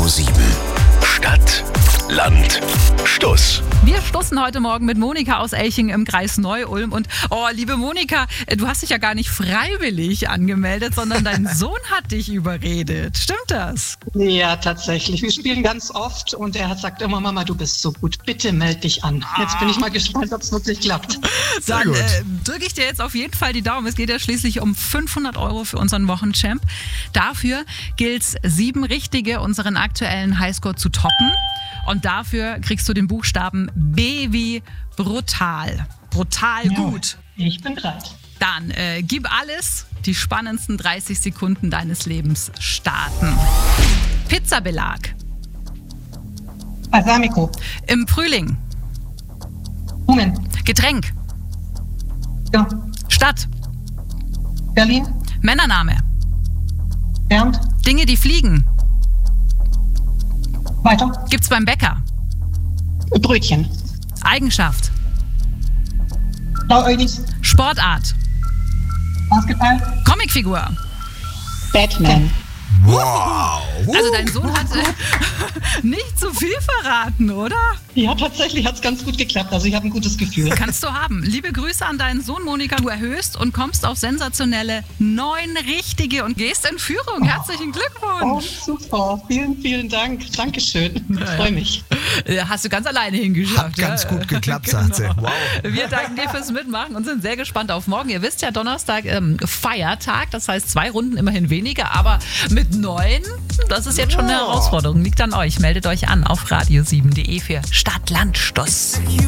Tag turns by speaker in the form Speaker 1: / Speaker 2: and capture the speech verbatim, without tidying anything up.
Speaker 1: Radio sieben. Stadt, Land, Stuss.
Speaker 2: Wir stoßen heute Morgen mit Monika aus Elching im Kreis Neu-Ulm. Und oh, liebe Monika, du hast dich ja gar nicht freiwillig angemeldet, sondern dein Sohn hat dich überredet. Stimmt das?
Speaker 3: Ja, tatsächlich. Wir spielen ganz oft und er hat sagt immer, Mama, du bist so gut, bitte melde dich an. Jetzt bin ich mal gespannt, ob es wirklich klappt.
Speaker 2: Dann äh, drücke ich dir jetzt auf jeden Fall die Daumen. Es geht ja schließlich um fünfhundert Euro für unseren Wochenchamp. Dafür gilt es, sieben richtige unseren aktuellen Highscore zu toppen. Und dafür kriegst du den Buchstaben B wie brutal. Brutal
Speaker 3: Ja,
Speaker 2: gut.
Speaker 3: Ich bin bereit.
Speaker 2: Dann äh, gib alles. Die spannendsten dreißig Sekunden deines Lebens starten. Pizzabelag.
Speaker 3: Balsamico.
Speaker 2: Im Frühling.
Speaker 3: Blumen.
Speaker 2: Getränk.
Speaker 3: Ja.
Speaker 2: Stadt.
Speaker 3: Berlin.
Speaker 2: Männername.
Speaker 3: Bernd.
Speaker 2: Dinge, die fliegen.
Speaker 3: Weiter.
Speaker 2: Gibt's beim Bäcker.
Speaker 3: Brötchen.
Speaker 2: Eigenschaft.
Speaker 3: Blauäugig.
Speaker 2: Sportart.
Speaker 3: Basketball.
Speaker 2: Comicfigur.
Speaker 3: Batman.
Speaker 1: Wow.
Speaker 2: Also dein Sohn hat äh, nicht zu viel verraten, oder?
Speaker 3: Ja, tatsächlich hat es ganz gut geklappt. Also ich habe ein gutes Gefühl.
Speaker 2: Kannst du haben. Liebe Grüße an deinen Sohn, Monika. Du erhöhst und kommst auf sensationelle neun richtige und gehst in Führung. Herzlichen
Speaker 3: Oh,
Speaker 2: Glückwunsch.
Speaker 3: super. Vielen, vielen Dank. Dankeschön. Ich
Speaker 2: Ja, ja.
Speaker 3: freue mich.
Speaker 2: Äh, Hast du ganz alleine hingeschafft.
Speaker 4: Hat ganz
Speaker 2: ja?
Speaker 4: gut geklappt,
Speaker 2: Genau.
Speaker 4: sagt sie. Wow.
Speaker 2: Wir danken dir fürs Mitmachen und sind sehr gespannt auf morgen. Ihr wisst ja, Donnerstag ähm, Feiertag, das heißt zwei Runden immerhin weniger, aber mit neun, das ist jetzt schon eine Herausforderung. Liegt an euch. Meldet euch an auf radio sieben punkt de für Stadt, Land, Stuss.